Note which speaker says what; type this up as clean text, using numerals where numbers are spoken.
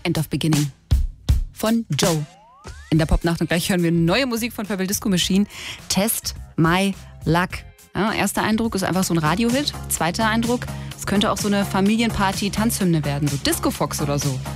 Speaker 1: End of Beginning von Joe. In der Popnacht und gleich hören wir neue Musik von Purple Disco Machine. Test My Luck. Ja, erster Eindruck ist einfach so ein Radiohit. Zweiter Eindruck, es könnte auch so eine Familienparty-Tanzhymne werden, so Disco Fox oder so.